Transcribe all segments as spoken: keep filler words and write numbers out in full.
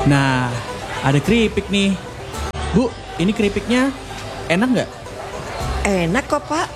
Nah, ada keripik nih. Bu, ini keripiknya enak nggak? Enak kok, Pak.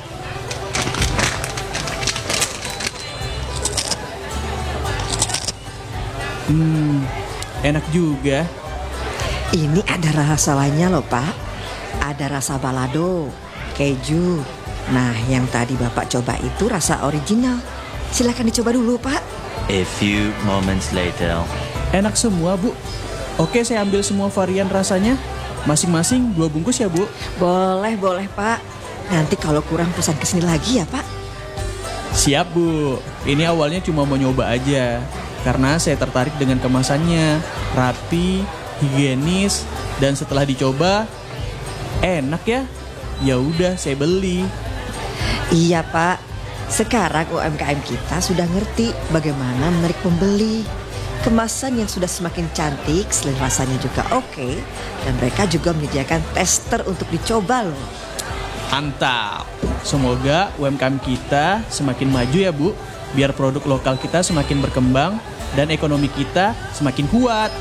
Hmm, enak juga. Ini ada rasa lainnya loh, Pak. Ada rasa balado, keju. Nah, yang tadi Bapak coba itu rasa original. Silakan dicoba dulu, Pak. A few moments later. Enak semua, Bu. Oke, saya ambil semua varian rasanya. Masing-masing dua bungkus ya, Bu. Boleh, boleh, Pak. Nanti kalau kurang pesan kesini lagi ya, Pak. Siap, Bu. Ini awalnya cuma mau nyoba aja. Karena saya tertarik dengan kemasannya. Rapi, higienis, dan setelah dicoba, enak ya. Ya udah, saya beli. Iya, Pak. Sekarang U M K M kita sudah ngerti bagaimana menarik pembeli. Kemasan yang sudah semakin cantik, selain rasanya juga oke, dan mereka juga menyediakan tester untuk dicoba loh. Mantap. Semoga U M K M kita semakin maju ya, Bu. Biar produk lokal kita semakin berkembang dan ekonomi kita semakin kuat.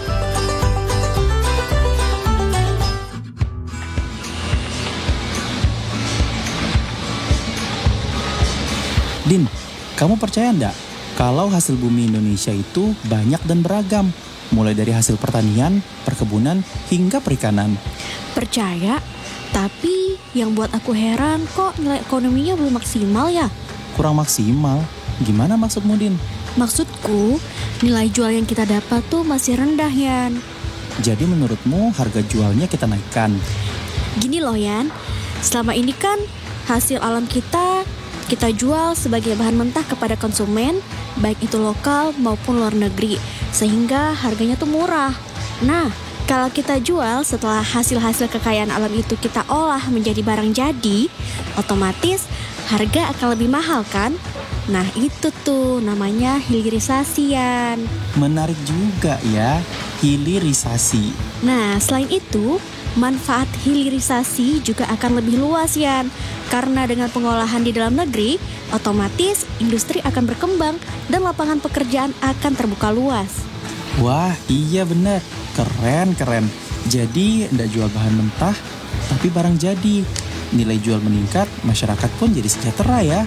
Din, kamu percaya enggak kalau hasil bumi Indonesia itu banyak dan beragam, mulai dari hasil pertanian, perkebunan, hingga perikanan? Percaya, tapi yang buat aku heran kok nilai ekonominya belum maksimal ya? Kurang maksimal? Gimana maksudmu, Din? Maksudku, nilai jual yang kita dapat tuh masih rendah, Yan. Jadi menurutmu harga jualnya kita naikkan? Gini loh, Yan. Selama ini kan hasil alam kita kita jual sebagai bahan mentah kepada konsumen, baik itu lokal maupun luar negeri, sehingga harganya tuh murah. Nah, kalau kita jual setelah hasil-hasil kekayaan alam itu kita olah menjadi barang jadi, otomatis harga akan lebih mahal kan? Nah, itu tuh namanya hilirisasi, Yan. Menarik juga ya, hilirisasi. Nah, selain itu, manfaat hilirisasi juga akan lebih luas, Yan. Karena dengan pengolahan di dalam negeri, otomatis industri akan berkembang dan lapangan pekerjaan akan terbuka luas. Wah, iya benar. Keren, keren. Jadi, ndak jual bahan mentah, tapi barang jadi. Nilai jual meningkat, masyarakat pun jadi sejahtera ya.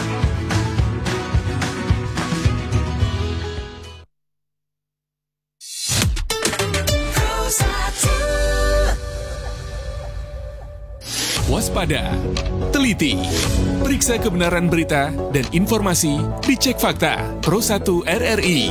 Waspada, teliti, periksa kebenaran berita dan informasi di Cek Fakta Pro satu R R I.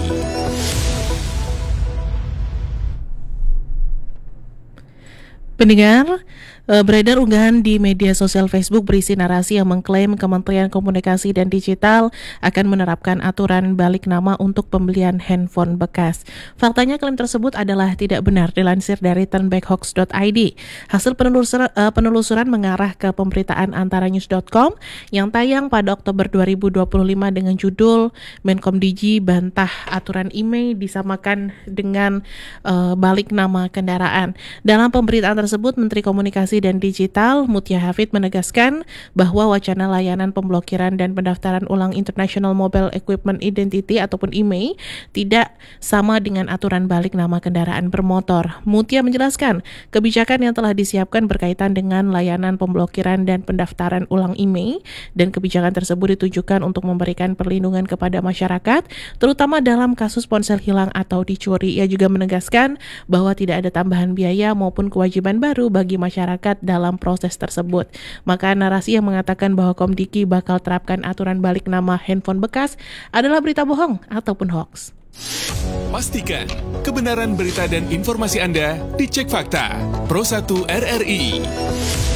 Pendengar, Uh, beredar unggahan di media sosial Facebook berisi narasi yang mengklaim Kementerian Komunikasi dan Digital akan menerapkan aturan balik nama untuk pembelian handphone bekas. Faktanya klaim tersebut adalah tidak benar, dilansir dari turnbackhoax dot i d. Hasil penelusur, uh, penelusuran mengarah ke pemberitaan antaranews dot com yang tayang pada Oktober dua ribu dua puluh lima dengan judul Menkomdigi bantah aturan I M E I disamakan dengan uh, balik nama kendaraan. Dalam pemberitaan tersebut, Menteri Komunikasi dan Digital Mutia Hafid menegaskan bahwa wacana layanan pemblokiran dan pendaftaran ulang International Mobile Equipment Identity ataupun I M E I tidak sama dengan aturan balik nama kendaraan bermotor. Mutia menjelaskan kebijakan yang telah disiapkan berkaitan dengan layanan pemblokiran dan pendaftaran ulang I M E I dan kebijakan tersebut ditujukan untuk memberikan perlindungan kepada masyarakat terutama dalam kasus ponsel hilang atau dicuri. Ia juga menegaskan bahwa tidak ada tambahan biaya maupun kewajiban baru bagi masyarakat dalam proses tersebut. Maka narasi yang mengatakan bahwa Komdiki bakal terapkan aturan balik nama handphone bekas adalah berita bohong ataupun hoax. Pastikan kebenaran berita dan informasi Anda di Cek Fakta Pro satu R R I.